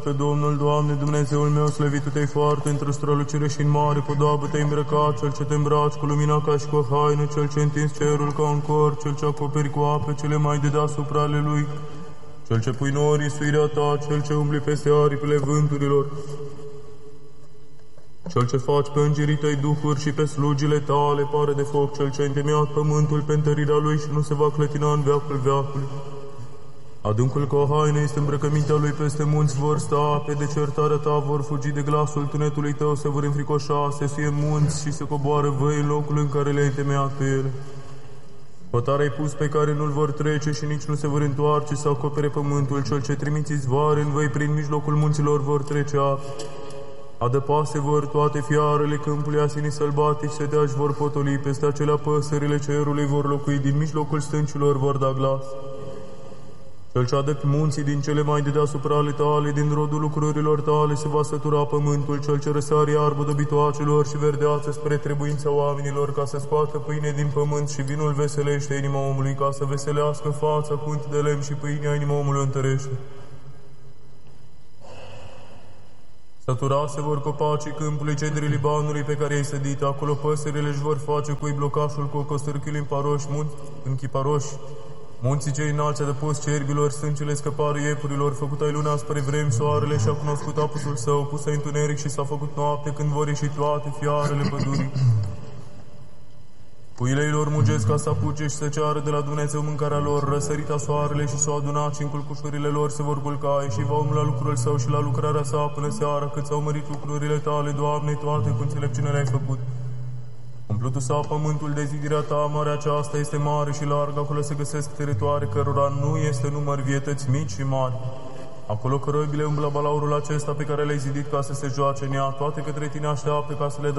Pe Domnul, Doamne, Dumnezeul meu, slăvitul Te-i foarte, într-o strălucire și în mare podoabă Te-ai îmbrăcat, Cel ce Te îmbraci cu lumina ca și cu o haină, Cel ce întins cerul ca un cor, Cel ce acoperi cu ape cele mai de deasupra ale Lui, Cel ce pui norii suirea Ta, Cel ce umbli peste aripile vânturilor, Cel ce faci pe îngerii Tăi duhuri și pe slugile Tale pare de foc, Cel ce a întemeiat pământul pe întărirea Lui și nu se va clătina în veacul veacului. Adâncul ca o haină este îmbrăcămintea Lui, peste munți vor sta, pe decertarea Ta vor fugi de glasul tunetului Tău, se vor înfricoșa, se suie munți și se coboară văi în locul în care le-ai întemeiat pe ele. Hotare ai pus pe care nu-l vor trece și nici nu se vor întoarce să acopere pământul, Cel ce trimiți izvoare în văi prin mijlocul munților vor trece ape. Adăpase vor toate fiarele câmpului, asinii sălbatici sedeași vor potoli, peste acelea păsările cerului vor locui, din mijlocul stâncilor vor da glas. Cel ce adăpi munții din cele mai de deasupra ale Tale, din rodul lucrurilor Tale se va sătura pământul, Cel ce răsare iarbă dobitoacelor și verdeață spre trebuința oamenilor, ca să scoată pâine din pământ și vinul veselește inima omului, ca să veselească fața cu unt de lemn și pâinea inima omului întărește. Săturase vor copacii câmpului, cedrii Libanului pe care i-ai sădit, acolo păsările își vor face cui blocașul cu costârchiul în chiparoși, munții cei înalți adăpost cerbilor, sâncele scăpară iepurilor, făcut ai luna spre vremi, soarele și-a cunoscut apusul său, pus ai întuneric și s-a făcut noapte, când vor ieși toate fiarele pădurii. Puiile lor mugesc ca să apuce și să ceară de la Dumnezeu mâncarea lor, răsărita soarele și s-o aduna și în culcușurile lor se vor culca, și va omul la lucrul său și la lucrarea sa până seara, cât s-au mărit lucrurile Tale, Doamne, toate cu înțelepciune le-ai făcut. Umplutul sa pământul de zidirea Ta, marea aceasta este mare și largă, acolo se găsesc teritoare cărora nu este număr, vietăți mici și mari. Acolo cărăbile umblă balaurul acesta pe care le-ai zidit ca să se joace în ea, toate către Tine așteaptă ca să le